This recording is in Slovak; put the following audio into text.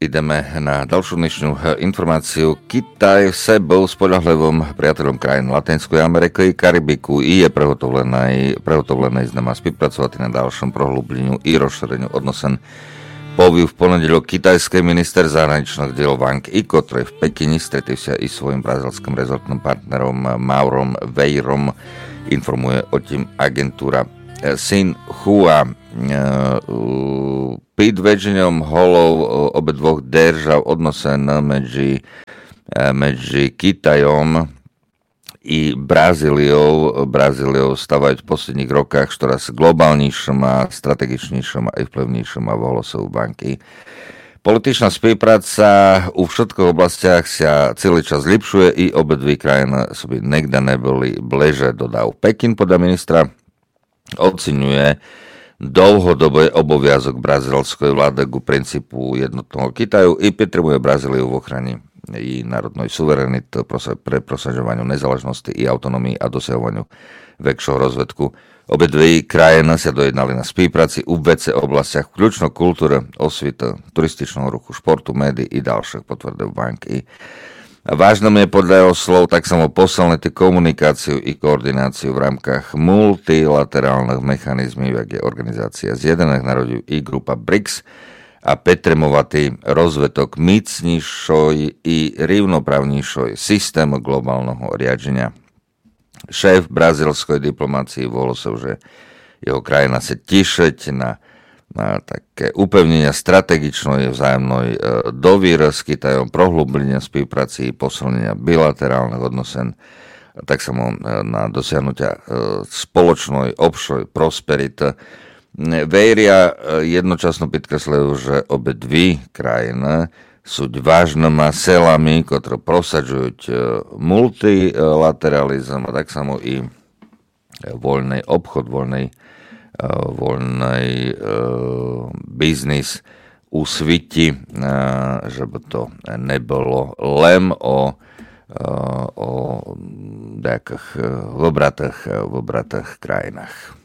Ideme na ďalšiu dnešnú informáciu. Kitaj se bol spoľahlivým priateľom krajín Latinskej Ameriky, Karibiku i je prehotovlený znamená spolupracovať na ďalšom prohlúbleniu i rozšíreniu odnosen. Povil v ponedeľok kitajský minister zahraničných diel Wang Yi, ktorý v Pekine stretol sa i svojim brazilským rezortným partnerom Maurom Veirom, informuje o tým agentúra Xinhua. Pід веденням голов обидвох держав odnosen medzi Kitajom i Brazíliou stávajú v posledných rokách čoraz globálnejším a strategičnejším a vplyvnejším a volosov banky. Političná spolupráca u všetkých oblastiach sa celý čas zlepšuje i obidve krajiny sobie nikdy neboli bliže, dodal Pekin podľa ministra. Oceňuje dlhodobý oboviazok brazilskej vlády ku princípu jednotného Kitaju i podporuje Brazíliu v ochrane jej národnej suverenity pre prosadzovanie nezáležnosti i autonómii a dosahovaniu väčšieho rozvedku. Obidve krajiny sa dojednali na spolupráci v vece oblastiach kľúčno kultúry, osvity, turističného ruchu, športu, médií i ďalších, potvrdil banky. Vážnym je podľa jeho slov tak samo posilniť komunikáciu i koordináciu v rámkach multilaterálnych mechanizmov, jak je Organizácia Zjednotených národov i grupa BRICS a potrebovať rozvetok mocnejšej i rovnoprávnejšej systému globálneho riadenia. Šéf brazilskej diplomácie volosov, že jeho krajina sa tešiť na také upevnenia strategičnej vzájomnej dôvery s Kitajom, prohlúblenia spolupráci, posilnenia bilaterálnych odnosen, tak samo na dosiahnutia spoločnej obšoj prosperity. Vejria jednočasno podkresľujú, že obe dve krajiny sú vážnymi silami, ktoré prosadzujú multilateralizm a tak samo i voľný obchod, voľný biznis u sviti, že by to nebolo len o nejakých vobratých krajinách.